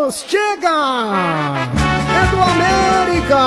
Os chega! É do América!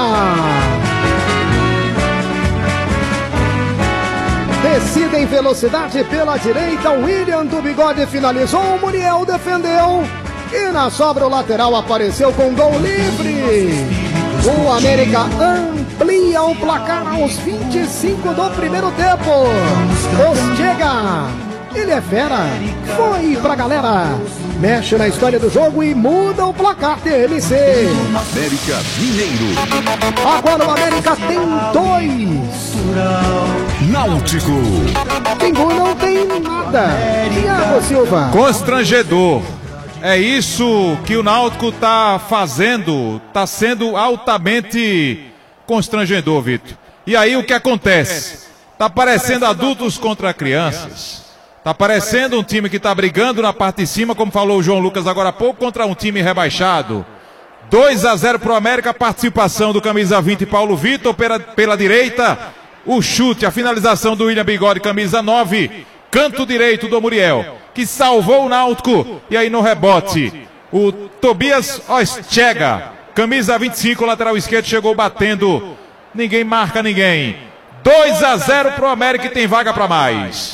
Descida em velocidade pela direita, o William do Bigode finalizou, o Muriel defendeu. E na sobra o lateral apareceu com gol livre. O América amplia o placar aos 25 do primeiro tempo. Os chega! Ele é fera, foi pra galera, mexe na história do jogo e muda o placar TMC. América Mineiro. Agora o América tem 2. Náutico. Timbu não tem nada. Thiago Silva. Constrangedor. É isso que o Náutico tá fazendo, tá sendo altamente constrangedor, Vitor. E aí o que acontece? Tá parecendo adultos contra crianças. Tá parecendo um time que tá brigando na parte de cima, como falou o João Lucas agora há pouco, contra um time rebaixado. 2-0 pro América, participação do camisa 20 Paulo Vitor pela direita. O chute, a finalização do William Bigode, camisa 9. Canto direito do Muriel, que salvou o Náutico. E aí no rebote, o Tobias Ostega, camisa 25, lateral esquerdo, chegou batendo. Ninguém marca ninguém. 2-0 pro América e tem vaga para mais.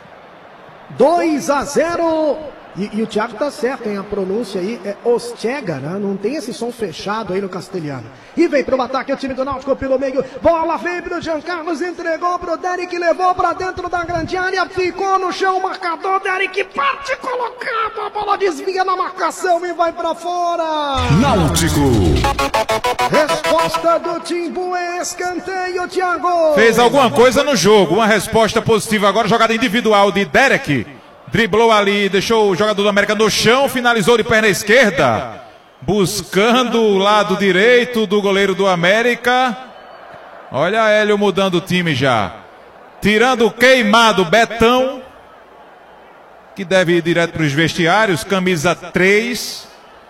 2-0. E o Thiago tá certo, hein? A pronúncia aí é Ostega, né? Não tem esse som fechado aí no castelhano. E vem pro ataque o time do Náutico pelo meio. Bola vem pro Jean Carlos, entregou pro Derek, levou pra dentro da grande área, ficou no chão o marcador. Derek parte colocado, a bola desvia na marcação e vai pra fora. Náutico. Resposta do Timbu é escanteio, Thiago. Fez alguma coisa no jogo, uma resposta positiva agora, jogada individual de Derek. Driblou ali, deixou o jogador do América no chão, finalizou de perna esquerda, buscando o lado direito do goleiro do América. Olha Hélio mudando o time já. Tirando o queimado Betão, que deve ir direto para os vestiários, camisa 3.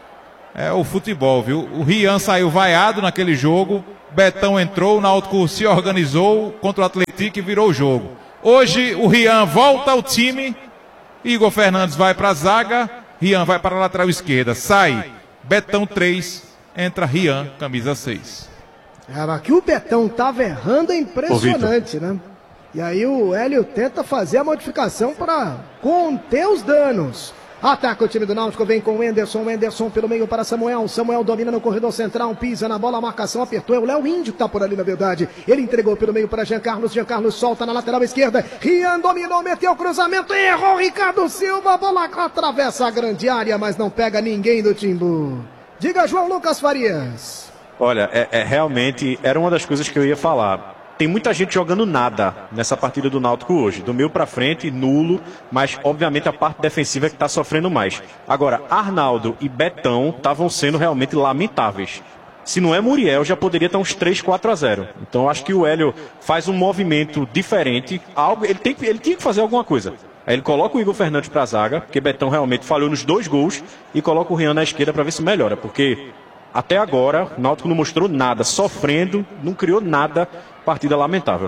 É o futebol, viu? O Rian saiu vaiado naquele jogo, Betão entrou, o Náutico se organizou contra o Atlético e virou o jogo. Hoje o Rian volta ao time. Igor Fernandes vai para a zaga, Rian vai para a lateral esquerda, sai Betão 3, entra Rian, camisa 6. Era que o Betão tava errando, é impressionante, né? E aí o Hélio tenta fazer a modificação para conter os danos. Ataca o time do Náutico, vem com o Enderson pelo meio para Samuel. Samuel domina no corredor central, pisa na bola, a marcação apertou. É o Léo Índio que tá por ali, na verdade. Ele entregou pelo meio para Jean Carlos solta na lateral esquerda. Rian dominou, meteu o cruzamento, errou Ricardo Silva. A bola atravessa a grande área, mas não pega ninguém do Timbu. Diga, João Lucas Farias. Olha, realmente era uma das coisas que eu ia falar. Tem muita gente jogando nada nessa partida do Náutico hoje. Do meio pra frente, nulo, mas obviamente a parte defensiva é que está sofrendo mais. Agora, Arnaldo e Betão estavam sendo realmente lamentáveis. Se não é Muriel, já poderia estar uns 3-4-0. Então acho que o Hélio faz um movimento diferente. Ele tinha que fazer alguma coisa. Aí ele coloca o Igor Fernandes pra zaga, porque Betão realmente falhou nos 2 gols, e coloca o Rian na esquerda para ver se melhora. Porque até agora o Náutico não mostrou nada, sofrendo, não criou nada. Partida lamentável.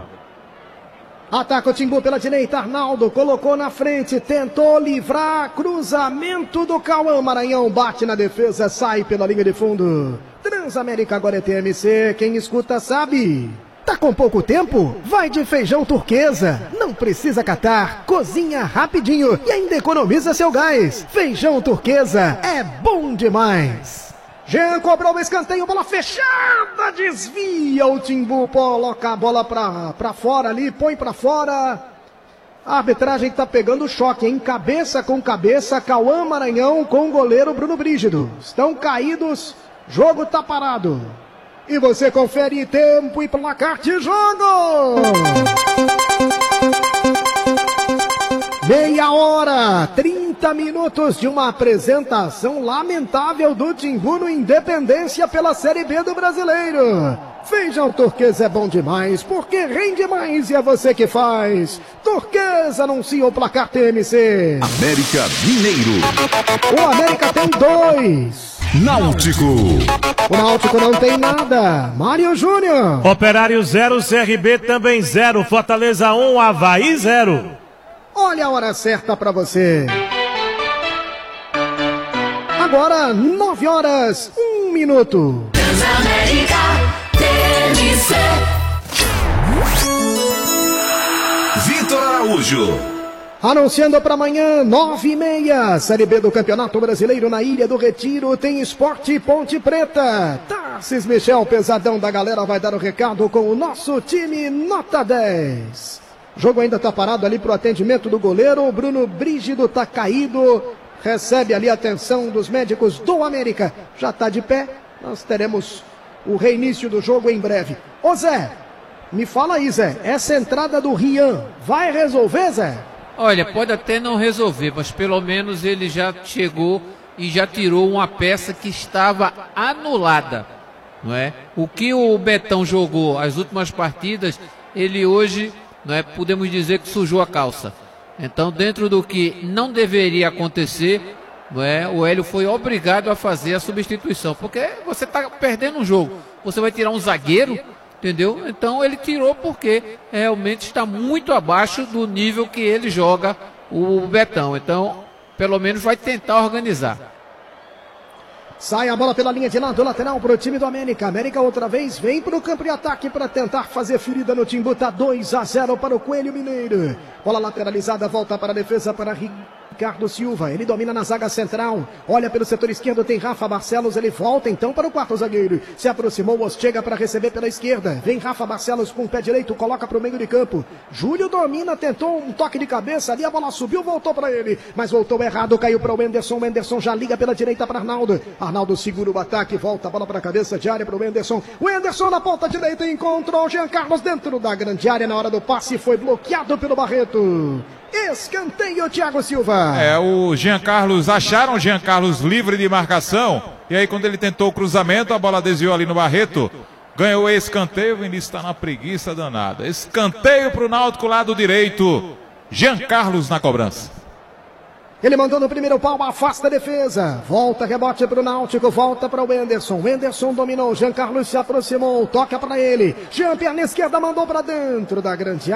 Ataca o Timbu pela direita, Arnaldo colocou na frente, tentou livrar, cruzamento do Cauã, Maranhão bate na defesa, sai pela linha de fundo. Transamérica agora é TMC, quem escuta sabe. Tá com pouco tempo? Vai de feijão turquesa. Não precisa catar, cozinha rapidinho e ainda economiza seu gás. Feijão turquesa é bom demais. Jean cobrou o escanteio, bola fechada, desvia o Timbu, coloca a bola pra fora ali, põe pra fora. A arbitragem tá pegando choque, hein? Cabeça com cabeça, Cauã Maranhão com o goleiro Bruno Brígido. Estão caídos, jogo tá parado. E você confere tempo e placar de jogo. Meia hora, 30 minutos de uma apresentação lamentável do Timbu no Independência pela Série B do Brasileiro. Feijão turquesa é bom demais, porque rende mais e é você que faz. Turquesa anuncia o placar TMC. América Mineiro. O América tem 2. Náutico. O Náutico não tem nada. Mário Júnior. Operário 0, CRB também 0. Fortaleza 1, Avaí 0. Olha a hora certa para você. Agora, 9 horas, 1 minuto. Transamérica TNC. Vitor Araújo. Anunciando para amanhã, 9h30, Série B do Campeonato Brasileiro na Ilha do Retiro, tem Esporte Ponte Preta. Tarcísio Michel, pesadão da galera, vai dar o recado com o nosso time nota 10. O jogo ainda tá parado ali pro atendimento do goleiro, o Bruno Brígido tá caído, recebe ali a atenção dos médicos do América. Já tá de pé, nós teremos o reinício do jogo em breve. Ô Zé, me fala aí Zé, essa entrada do Rian vai resolver, Zé? Olha, pode até não resolver, mas pelo menos ele já chegou e já tirou uma peça que estava anulada, não é? O que o Betão jogou as últimas partidas, ele hoje, não é, podemos dizer que sujou a calça. Então, dentro do que não deveria acontecer, não é, o Hélio foi obrigado a fazer a substituição, porque você está perdendo um jogo, você vai tirar um zagueiro, entendeu? Então ele tirou porque realmente está muito abaixo do nível que ele joga o Betão. Então, pelo menos vai tentar organizar. Sai a bola pela linha de lado, lateral para o time do América. América outra vez vem para o campo de ataque para tentar fazer ferida no Timbu. Tá 2-0 para o Coelho Mineiro. Bola lateralizada, volta para a defesa para Ricardo Silva. Ele domina na zaga central. Olha pelo setor esquerdo, tem Rafa Barcelos. Ele volta então para o quarto zagueiro. Se aproximou, chega para receber pela esquerda. Vem Rafa Barcelos com o pé direito, coloca para o meio de campo. Júlio domina, tentou um toque de cabeça ali. A bola subiu, voltou para ele. Mas voltou errado, caiu para o Wenderson. O Wenderson já liga pela direita para Arnaldo. Arnaldo segura o ataque, volta a bola para a cabeça de área para o Wenderson. O Wenderson na ponta direita encontrou o Jean Carlos dentro da grande área na hora do passe. Foi bloqueado pelo Barreto. Escanteio, Thiago Silva. O Jean Carlos, acharam o Jean Carlos livre de marcação. E aí quando ele tentou o cruzamento, a bola desviou ali no Barreto. Ganhou escanteio, o Vinícius está na preguiça danada. Escanteio para o Náutico, lado direito. Jean Carlos na cobrança. Ele mandou no primeiro pau, afasta a defesa. Volta, rebote para o Náutico, volta para o Wenderson. Wenderson dominou, Jean Carlos se aproximou, toca para ele. Jean, perna esquerda, mandou para dentro da grande área.